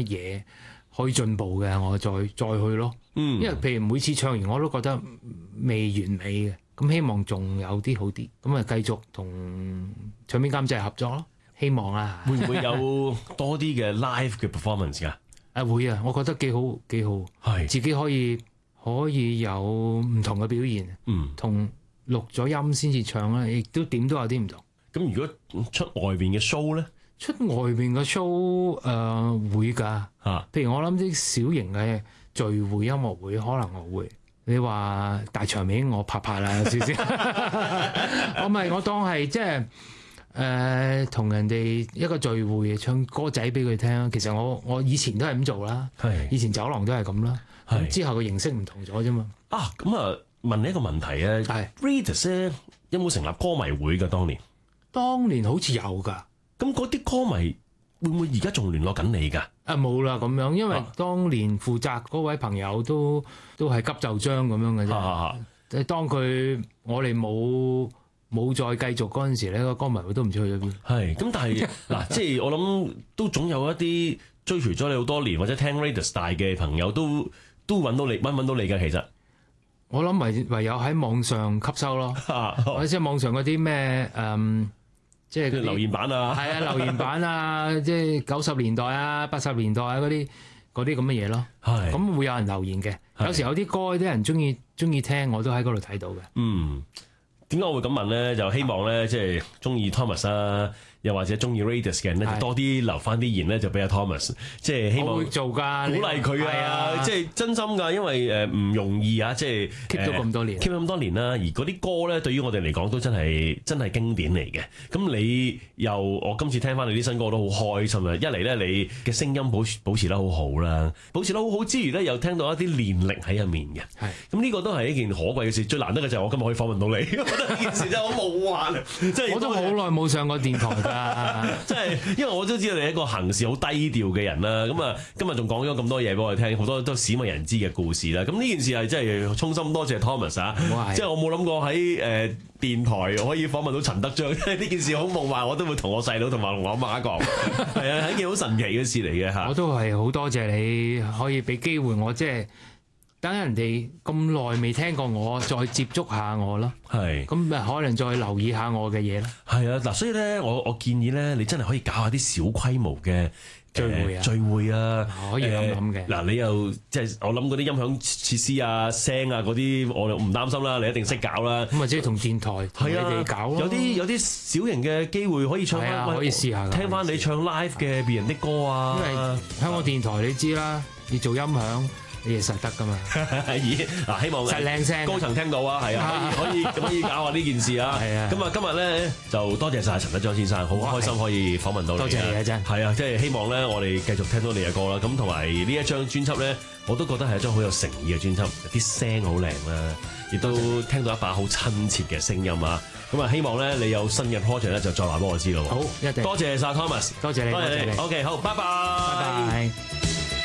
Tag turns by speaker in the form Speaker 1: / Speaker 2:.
Speaker 1: 嘢可以進步嘅，我再去咯。因為譬如每次唱完我都覺得未完美嘅，咁希望仲有啲好啲，咁啊繼續同唱片監製合作咯。希望啊，
Speaker 2: 會唔會有多啲嘅 live 嘅 performance 㗎？
Speaker 1: 啊會啊，我覺得幾好，
Speaker 2: 係
Speaker 1: 自己可以有唔同嘅表現，同錄咗音先至唱啦，亦都點都有啲唔同。
Speaker 2: 咁如果出外邊嘅 show 咧？
Speaker 1: 出外邊嘅 show 會㗎，譬如我諗啲小型嘅聚會、音樂會，可能我會。你話大場面我拍啦，有少少。我當係即係同人哋一個聚會唱歌仔俾佢聽。其實我以前都係咁做啦，以前酒廊都係咁啦。咁之後嘅形式唔同咗啫嘛。
Speaker 2: 咁問你一個問題啊，係 Raidas 咧有冇成立歌迷會㗎？當年
Speaker 1: 好似有㗎。
Speaker 2: 咁嗰啲歌迷會唔會而家仲聯絡緊你㗎？
Speaker 1: 冇啦咁樣，因為當年負責嗰位朋友都係急就章咁樣嘅啫。當我哋冇再繼續嗰陣時咧，個歌迷會都唔知去咗邊。係
Speaker 2: 咁，但係嗱，即係我諗都總有一啲追隨咗你好多年或者聽 Raidas 大嘅朋友都揾到你㗎。其實
Speaker 1: 我諗唯有喺網上吸收咯，或者即係網上嗰啲咩即係
Speaker 2: 留言板啊，
Speaker 1: 係啊，留言板啊，即係90年代啊、80年代啊嗰啲咁嘅嘢咯。係咁會有人留言嘅，有時有啲歌啲人中意聽，我都喺嗰度睇到嘅。
Speaker 2: 點解我會咁問咧？就希望咧，即係中意 Thomas 啊，又或者中意 Raidas 嘅人咧，就多啲留翻啲言咧，就俾阿 Thomas，即係希望
Speaker 1: 我會做㗎，
Speaker 2: 鼓勵佢啊！即係真心㗎，因為唔容易啊！即係
Speaker 1: keep 咗咁多年
Speaker 2: 啦。而嗰啲歌咧，對於我哋嚟講都真係經典嚟嘅。咁你我今次聽翻你啲新歌都好開心啊！一嚟咧，你嘅聲音保持得好好啦，保持得好好之餘咧，又聽到一啲練力喺入面嘅。係咁呢個都係一件可貴嘅事。最難得嘅就係我今日可以訪問到你。呢件事真係好夢幻啊！即係
Speaker 1: 我都好耐冇上過電台㗎，
Speaker 2: 即係因為我都知道你係一個行事好低調嘅人啦。咁今日仲講咗咁多嘢俾我哋聽，好多都鮮為人知嘅故事啦。咁呢件事係真係衷心多謝 Thomas 啊！即係我冇諗過喺電台可以訪問到陳德章，呢件事好夢幻，我都會同我細佬同埋同我阿媽講。係啊，係一件好神奇嘅事嚟嘅嚇。
Speaker 1: 我都係好多謝你可以俾機會我，即係。等人哋咁耐未聽過我，再接觸下我咯。係，咁咪可能再留意下我嘅嘢咯。係啊，
Speaker 2: 嗱，所以咧，我建議咧，你真係可以搞下啲小規模嘅聚會啊，
Speaker 1: 可以咁諗嘅。
Speaker 2: 嗱，你又即係我諗嗰啲音響設施啊、聲啊嗰啲，我唔擔心啦，你一定識搞啦。
Speaker 1: 咁或者同電台同你哋搞咯。
Speaker 2: 有啲小型嘅機會可以唱翻，
Speaker 1: 可以試下
Speaker 2: 聽翻你唱 live 嘅別人的歌啊。
Speaker 1: 因為香港電台你知啦，要做音響。你實得噶嘛？
Speaker 2: 咦嗱，希望
Speaker 1: 實靚聲，
Speaker 2: 高層聽到啊，係啊，可以搞下呢件事啊。係啊，咁啊，今日咧就多謝晒陳德章先生，好開心可以訪問到你。多謝你啊，真係啊，即係希望咧，我哋繼續聽到你嘅歌啦。咁同埋呢一張專輯咧，我都覺得係一張好有誠意嘅專輯，啲聲好靚啦，亦都聽到一把好親切嘅聲音啊。咁啊，希望咧你有新嘅 project 咧，就再話俾我知咯。好，一定多謝晒 Thomas，多謝你，多謝你。OK，好，拜拜，拜拜。